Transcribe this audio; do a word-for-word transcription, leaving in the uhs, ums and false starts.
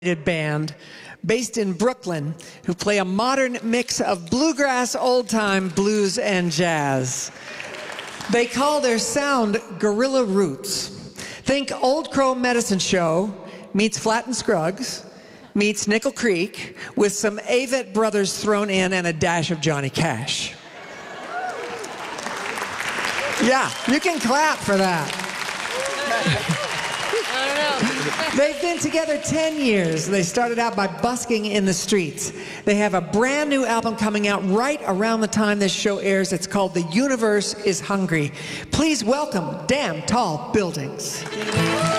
band based in Brooklyn who play a modern mix of bluegrass, old-time blues, and jazz. They call their sound Guerrilla Roots. Think Old Crow Medicine Show meets Flatt and Scruggs meets Nickel Creek with some Avett Brothers thrown in and a dash of Johnny Cash. Yeah, you can clap for that. They've been together ten years. They started out by busking in the streets. They have a brand new album coming out right around the time this show airs. It's called The Universe is Hungry. Please welcome Damn Tall Buildings.